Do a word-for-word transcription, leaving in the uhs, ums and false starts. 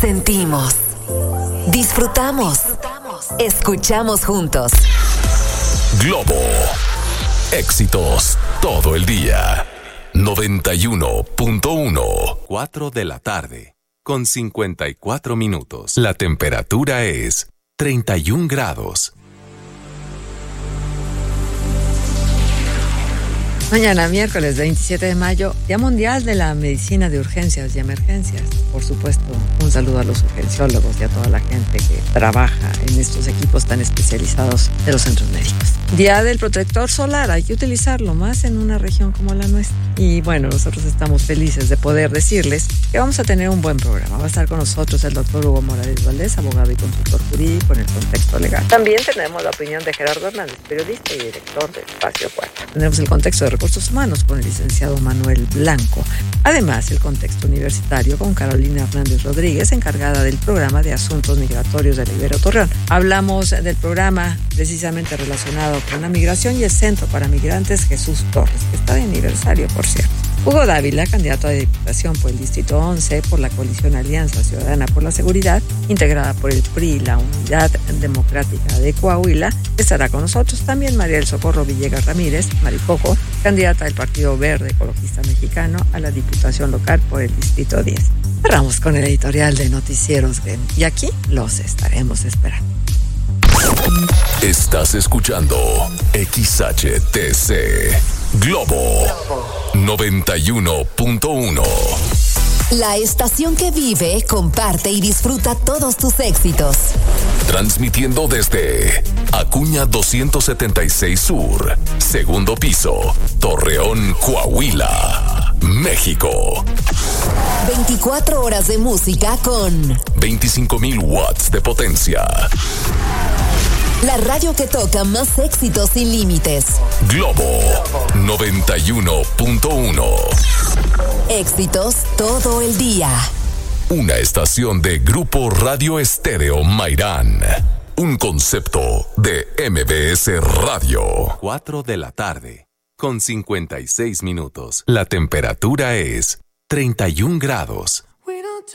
Sentimos, disfrutamos, escuchamos juntos. Globo, éxitos todo el día. noventa y uno punto uno. cuatro de la tarde, con cincuenta y cuatro minutos. La temperatura es treinta y un grados. Mañana, miércoles veintisiete de mayo, Día Mundial de la Medicina de Urgencias y Emergencias. Por supuesto, un saludo a los urgenciólogos y a toda la gente que trabaja en estos equipos tan especializados de los centros médicos. Día del protector solar, hay que utilizarlo más en una región como la nuestra. Y bueno, nosotros estamos felices de poder decirles que vamos a tener un buen programa. Va a estar con nosotros el doctor Hugo Morales Valdés, abogado y consultor jurídico en el contexto legal. También tenemos la opinión de Gerardo Hernández, periodista y director de Espacio cuatro. Tenemos el contexto de recursos humanos con el licenciado Manuel Blanco. Además, el contexto universitario con Carolina Hernández Rodríguez, encargada del programa de asuntos migratorios de la Ibero Torreón. Hablamos del programa precisamente relacionado con la migración y el Centro para Migrantes Jesús Torres, que está de aniversario, por cierto. Hugo Dávila, candidato a diputación por el Distrito once por la coalición Alianza Ciudadana por la Seguridad, integrada por el P R I y la Unidad Democrática de Coahuila, estará con nosotros. También María del Socorro Villegas Ramírez, Maricoco, candidata del Partido Verde Ecologista Mexicano a la Diputación Local por el Distrito diez. Cerramos con el editorial de Noticieros G E M y aquí los estaremos esperando. Estás escuchando X H T C Globo noventa y uno punto uno. La estación que vive, comparte y disfruta todos tus éxitos. Transmitiendo desde Acuña doscientos setenta y seis Sur, segundo piso, Torreón, Coahuila, México. veinticuatro horas de música con veinticinco mil watts de potencia. La radio que toca más éxitos sin límites. Globo noventa y uno punto uno. Éxitos todo el día. Una estación de Grupo Radio Estéreo Mairán. Un concepto de M B S Radio. cuatro de la tarde, con cincuenta y seis minutos. La temperatura es treinta y un grados.